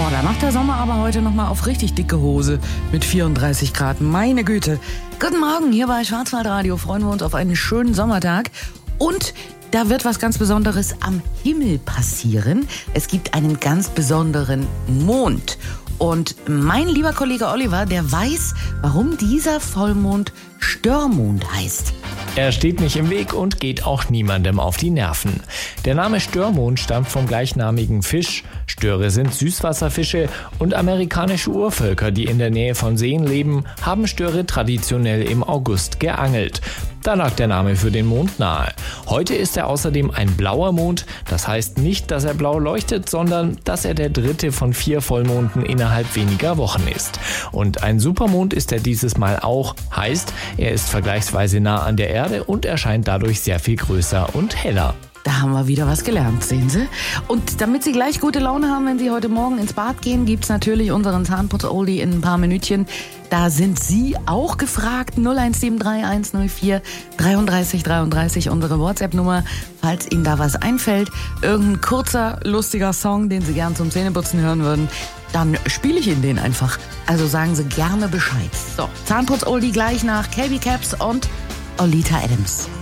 da macht der Sommer aber heute nochmal auf richtig dicke Hose mit 34 Grad. Meine Güte. Guten Morgen, hier bei Schwarzwaldradio. Freuen wir uns auf einen schönen Sommertag. Und da wird was ganz Besonderes am Himmel passieren. Es gibt einen ganz besonderen Mond. Und mein lieber Kollege Oliver, der weiß, warum dieser Vollmond Störmond heißt. Er steht nicht im Weg und geht auch niemandem auf die Nerven. Der Name Störmond stammt vom gleichnamigen Fisch. Störe sind Süßwasserfische und amerikanische Urvölker, die in der Nähe von Seen leben, haben Störe traditionell im August geangelt. Da lag der Name für den Mond nahe. Heute ist er außerdem ein blauer Mond. Das heißt nicht, dass er blau leuchtet, sondern dass er der dritte von 4 Vollmonden innerhalb weniger Wochen ist. Und ein Supermond ist er dieses Mal auch. Heißt, er ist vergleichsweise nah an der Erde und erscheint dadurch sehr viel größer und heller. Da haben wir wieder was gelernt, sehen Sie. Und damit Sie gleich gute Laune haben, wenn Sie heute Morgen ins Bad gehen, gibt's natürlich unseren Zahnputz-Oldie in ein paar Minütchen. Da sind Sie auch gefragt. 0173 104 33 33, unsere WhatsApp-Nummer. Falls Ihnen da was einfällt, irgendein kurzer, lustiger Song, den Sie gern zum Zähneputzen hören würden, dann spiele ich Ihnen den einfach. Also sagen Sie gerne Bescheid. So, Zahnputz-Oldie gleich nach Calvi Caps und Olita Adams.